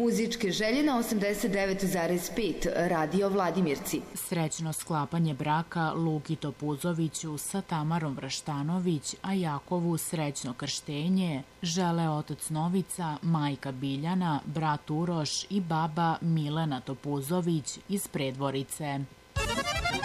Muzičke želje na 89,5 Radio Vladimirci. Srećno sklapanje braka Luki Topuzoviću sa Tamarom Vraštanović, a Jakovu srećno krštenje žele otac Novica, majka Biljana, brat Uroš i baba Milena Topuzović iz Predvorice.